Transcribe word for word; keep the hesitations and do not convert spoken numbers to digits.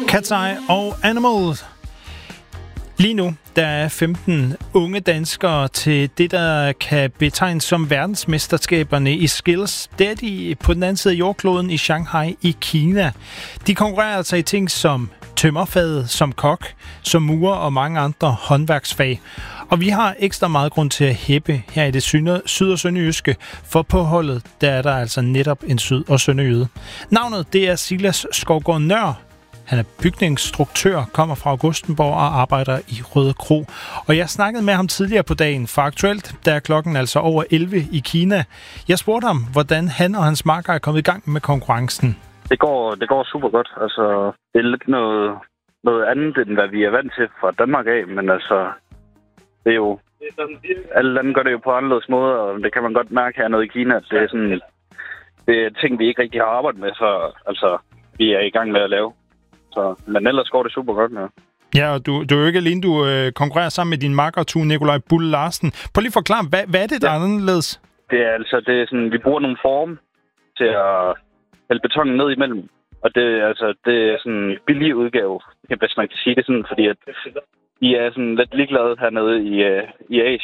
Cat's Eye og Animals. Lige nu, der er femten unge danskere til det, der kan betegnes som verdensmesterskaberne i skills. Det er de på den anden side af jordkloden i Shanghai i Kina. De konkurrerer altså i ting som tømmerfaget, som kok, som murer og mange andre håndværksfag. Og vi har ekstra meget grund til at hæppe her i det syd- og sønderjyske, for på holdet, der er der altså netop en syd- og sønderjyde. Navnet, det er Silas Skovgaard Nør. Han er bygningsstruktør, kommer fra Augustenborg og arbejder i Røde Kro. Og jeg snakkede med ham tidligere på dagen, for aktuelt, der er klokken altså over elleve i Kina. Jeg spurgte ham, hvordan han og hans makker er kommet i gang med konkurrencen. Det går, det går super godt. Altså, det er lidt noget, noget andet, end hvad vi er vant til fra Danmark af, men altså, det er jo, alle lande gør det jo på anderledes måder, og det kan man godt mærke hernede i Kina, at det er sådan, det er ting, vi ikke rigtig har arbejdet med, så altså, vi er i gang med at lave. Så, men ellers går det super godt med. Ja, og du, du er jo ikke alene, du øh, konkurrerer sammen med din makker, Tue Nikolaj Bulle Larsen. Prøv lige at forklare, hvad, hvad er det, der ja. er anderledes? Det er altså, det er sådan, vi bruger nogle form til at hælde betongen ned imellem. Og det, altså, det er sådan en billig udgave, hvis man kan sige det sådan, fordi at vi er sådan lidt ligeglade hernede i, uh, i Asien.